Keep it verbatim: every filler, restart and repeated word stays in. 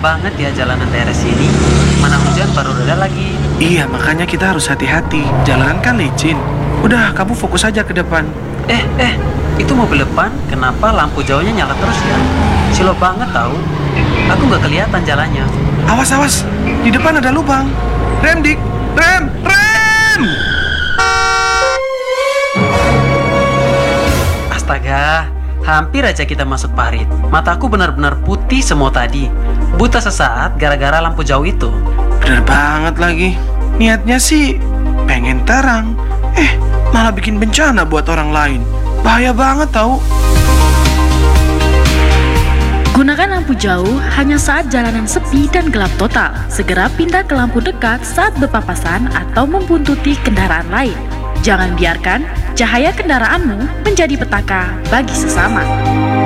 banget ya jalanan daerah sini. Mana hujan baru reda lagi. Iya, makanya kita harus hati-hati. Jalanan kan licin. Udah, kamu fokus aja ke depan. Eh, eh, itu mobil depan kenapa lampu jauhnya nyala terus ya? Silo banget tahu. Aku nggak kelihatan jalannya. Awas, awas. Di depan ada lubang. Rem, Dik. Rem, rem! Astaga, hampir aja kita masuk parit. Mataku benar-benar putih semua tadi. Buta sesaat gara-gara lampu jauh itu. Bener banget lagi. Niatnya sih pengen terang. Eh, malah bikin bencana buat orang lain. Bahaya banget tau. Gunakan lampu jauh hanya saat jalanan sepi dan gelap total. Segera pindah ke lampu dekat saat berpapasan atau membuntuti kendaraan lain. Jangan biarkan cahaya kendaraanmu menjadi petaka bagi sesama.